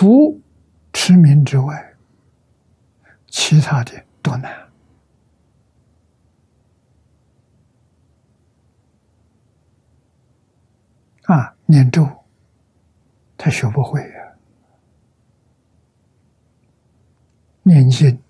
除持名之外，其他的都难。念咒他学不会呀，念经